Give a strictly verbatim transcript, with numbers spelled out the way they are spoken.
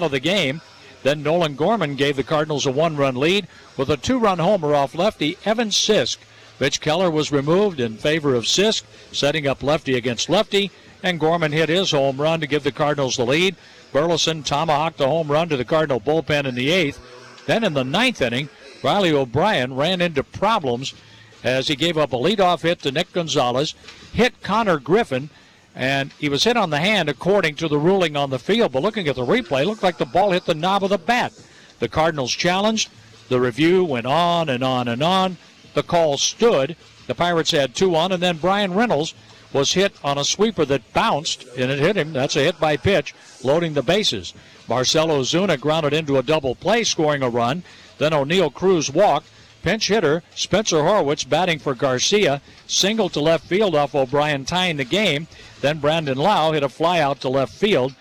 of the game. Then Nolan Gorman gave the Cardinals a one-run lead with a two-run homer off lefty Evan Sisk. Mitch Keller was removed in favor of Sisk, setting up lefty against lefty, and Gorman hit his home run to give the Cardinals the lead. Burleson tomahawked the home run to the Cardinal bullpen in the eighth. Then in the ninth inning, Riley O'Brien ran into problems as he gave up a leadoff hit to Nick Gonzalez, hit Connor Griffin, and he was hit on the hand according to the ruling on the field. But looking at the replay, it looked like the ball hit the knob of the bat. The Cardinals challenged. The review went on and on and on. The call stood. The Pirates had two on, and then Brian Reynolds was hit on a sweeper that bounced, and it hit him. That's a hit by pitch, loading the bases. Marcelo Zuna grounded into a double play, scoring a run. Then O'Neill Cruz walked. Pinch hitter Spencer Horwitz batting for Garcia, singled to left field off O'Brien, tying the game. Then Brandon Lau hit a fly out to left field.